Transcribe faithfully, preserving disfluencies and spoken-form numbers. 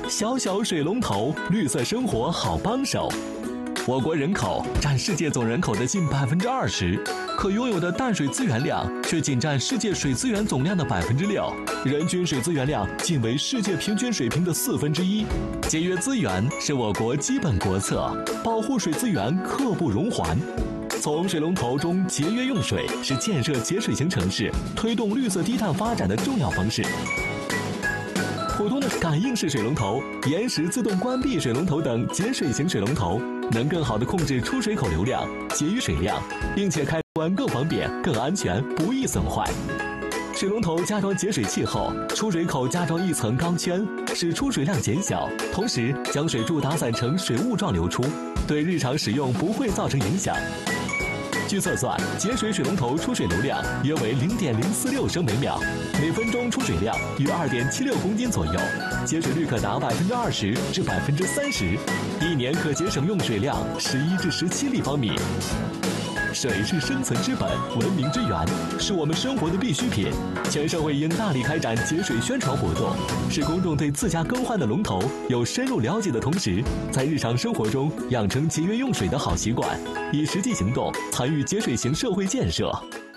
小小水龙头，绿色生活好帮手。我国人口占世界总人口的近百分之二十，可拥有的淡水资源量却仅占世界水资源总量的百分之六，人均水资源量仅为世界平均水平的四分之一。节约资源是我国基本国策，保护水资源刻不容缓。从水龙头中节约用水是建设节水型城市、推动绿色低碳发展的重要方式。普通的感应式水龙头、延时自动关闭水龙头等节水型水龙头，能更好地控制出水口流量，节约水量，并且开关更方便、更安全，不易损坏。水龙头加装节水器后，出水口加装一层钢圈，使出水量减小，同时将水柱打散成水雾状流出，对日常使用不会造成影响。据测算，节水水龙头出水流量约为零点零四六升每秒，每分钟出水量约二点七六公斤左右，节水率可达百分之二十至百分之三十，一年可节省用水量十一至十七立方米。水是生存之本，文明之源，是我们生活的必需品。全社会应大力开展节水宣传活动，使公众对自家更换的龙头有深入了解的同时，在日常生活中养成节约用水的好习惯，以实际行动参与节水型社会建设。